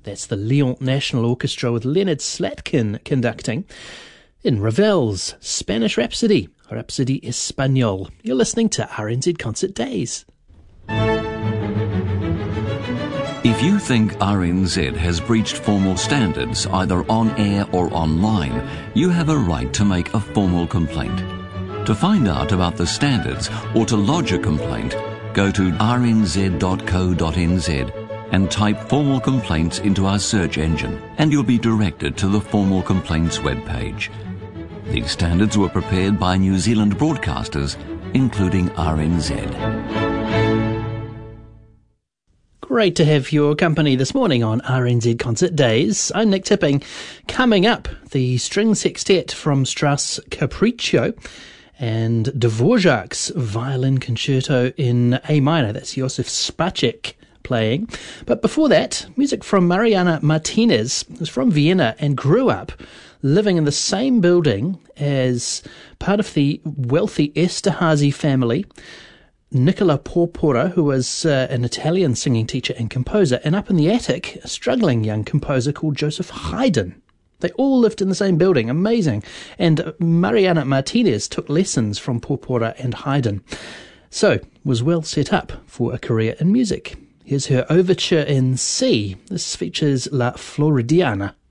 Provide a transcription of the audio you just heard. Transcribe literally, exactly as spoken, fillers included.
That's the Lyon National Orchestra with Leonard Slatkin conducting. In Ravel's Spanish Rhapsody, Rhapsody Español. You're listening to R N Z Concert Days. If you think R N Z has breached formal standards, either on air or online, you have a right to make a formal complaint. To find out about the standards or to lodge a complaint, go to r n z dot co dot n z and type formal complaints into our search engine, and you'll be directed to the formal complaints webpage. These standards were prepared by New Zealand broadcasters, including R N Z. Great to have your company this morning on R N Z Concert Days. I'm Nick Tipping. Coming up, the string sextet from Strauss Capriccio and Dvorak's violin concerto in A minor. That's Josef Spacek playing. But before that, music from Mariana Martinez, who's from Vienna and grew up living in the same building as part of the wealthy Esterházy family, Nicola Porpora, who was uh, an Italian singing teacher and composer, and up in the attic, a struggling young composer called Joseph Haydn. They all lived in the same building. Amazing. And Mariana Martinez took lessons from Porpora and Haydn, so was well set up for a career in music. Here's her overture in C. This features La Floridiana.